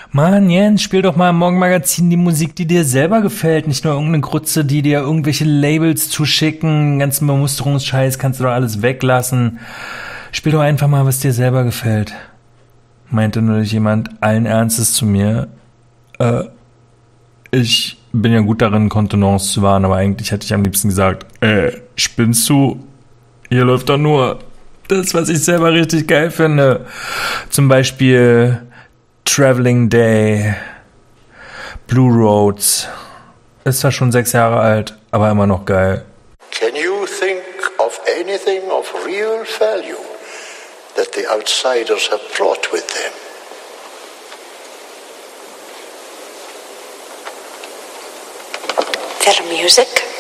Mann, Jens, spiel doch mal im Morgenmagazin die Musik, die dir selber gefällt. Nicht nur irgendeine Grütze, die dir irgendwelche Labels zuschicken. Den ganzen Bemusterungsscheiß kannst du doch alles weglassen. Spiel doch einfach mal, was dir selber gefällt. Meinte nur jemand allen Ernstes zu mir. Ich bin ja gut darin, Kontenance zu wahren, aber eigentlich hätte ich am liebsten gesagt, spinnst du? Hier läuft doch nur das, was ich selber richtig geil finde. Zum Beispiel Traveling Day, Blue Roads. Ist zwar schon 6 Jahre alt, aber immer noch geil. Can you think of anything of real value that the outsiders have brought with them? Their music.